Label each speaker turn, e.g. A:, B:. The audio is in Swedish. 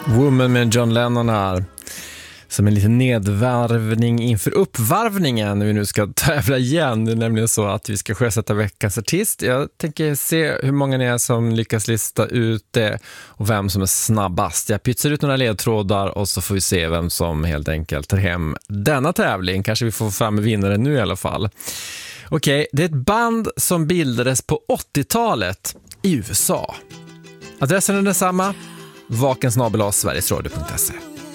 A: Woman med John Lennon här. Som en liten nedvarvning inför uppvarvningen när vi nu ska tävla igen. Det är nämligen så att vi ska sjösätta veckans artist. Jag tänker se hur många ni är som lyckas lista ut det och vem som är snabbast. Jag pytsar ut några ledtrådar och så får vi se vem som helt enkelt tar hem denna tävling. Kanske vi får fram en vinnare nu i alla fall. Okej, det är ett band som bildades på 80-talet i USA. Adressen är densamma. vakensnabel@sverigesradio.se.